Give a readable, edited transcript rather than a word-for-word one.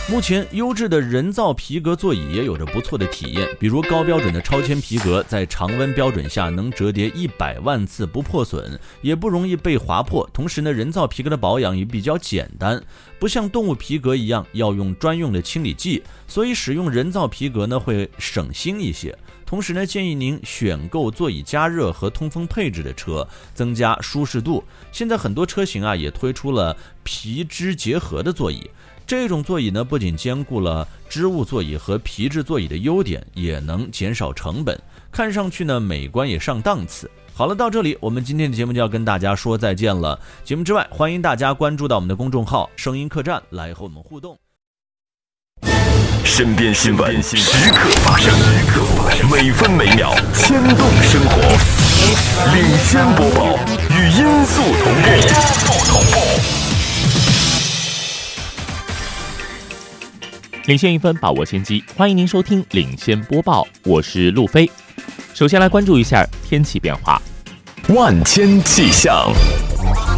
目前优质的人造皮革座椅也有着不错的体验，比如高标准的超纤皮革，在常温标准下能折叠100万次不破损，也不容易被划破。同时呢，人造皮革的保养也比较简单，不像动物皮革一样要用专用的清理剂，所以使用人造皮革呢会省心一些。同时呢，建议您选购座椅加热和通风配置的车，增加舒适度。现在很多车型也推出了皮质结合的座椅。这种座椅呢，不仅兼顾了织物座椅和皮质座椅的优点，也能减少成本，看上去呢美观也上档次。好了，到这里我们今天的节目就要跟大家说再见了。节目之外，欢迎大家关注到我们的公众号声音客栈来和我们互动。 身边新闻时刻发生，每分每秒牵动生活。领先播报，与音速同步。 领先1分，把握先机。欢迎您收听领先播报，我是路飞。首先来关注一下天气变化。 万千气象。